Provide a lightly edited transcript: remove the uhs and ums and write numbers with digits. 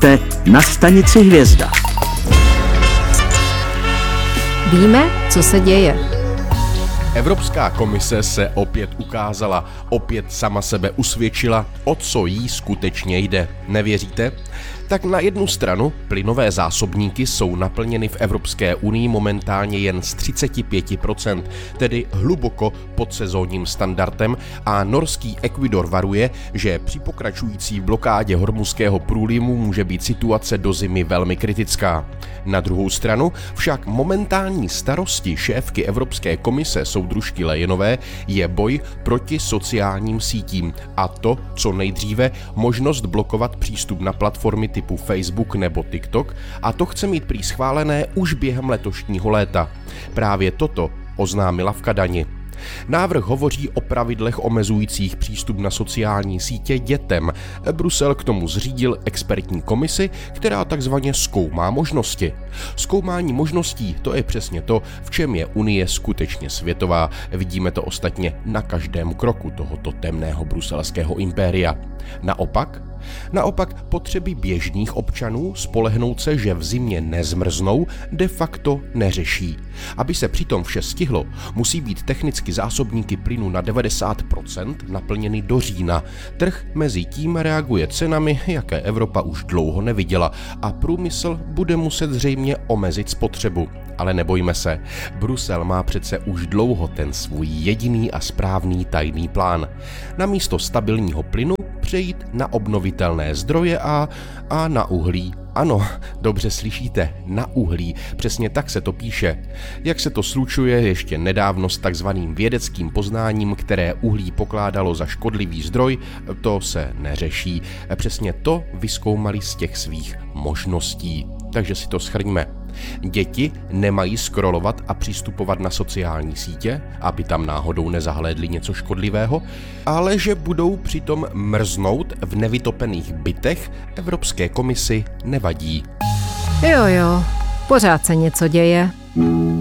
Jste na stanici Hvězda. Víme, co se děje. Evropská komise se opět ukázala, opět sama sebe usvědčila, o co jí skutečně jde. Nevěříte? Tak na jednu stranu plynové zásobníky jsou naplněny v Evropské unii momentálně jen z 35%, tedy hluboko pod sezónním standardem, a norský Equinor varuje, že při pokračující blokádě Hormuzského průlivu může být situace do zimy velmi kritická. Na druhou stranu však momentální starosti šéfky Evropské komise soudružky Leyenové je boj proti sociálním sítím, a to co nejdříve možnost blokovat přístup na platformy typu Facebook nebo TikTok, a to chce mít prý schválené už během letošního léta. Právě toto oznámila v Kadani. Návrh hovoří o pravidlech omezujících přístup na sociální sítě dětem. Brusel k tomu zřídil expertní komisi, která takzvaně zkoumá možnosti. Zkoumání možností, to je přesně to, v čem je Unie skutečně světová. Vidíme to ostatně na každém kroku tohoto temného bruselského impéria. Naopak potřeby běžných občanů spolehnout se, že v zimě nezmrznou, de facto neřeší. Aby se přitom vše stihlo, musí být technicky zásobníky plynu na 90% naplněny do října. Trh mezi tím reaguje cenami, jaké Evropa už dlouho neviděla, a průmysl bude muset zřejmě omezit spotřebu. Ale nebojme se, Brusel má přece už dlouho ten svůj jediný a správný tajný plán. Namísto stabilního plynu přejít na obnovitelné zdroje a na uhlí. Ano, dobře slyšíte, na uhlí, přesně tak se to píše. Jak se to slučuje ještě nedávno s takzvaným vědeckým poznáním, které uhlí pokládalo za škodlivý zdroj, to se neřeší. Přesně to vyzkoumali z těch svých možností. Takže si to shrňme. Děti nemají scrollovat a přistupovat na sociální sítě, aby tam náhodou nezahlédli něco škodlivého, ale že budou přitom mrznout v nevytopených bytech, Evropské komisi nevadí. Jo, pořád se něco děje.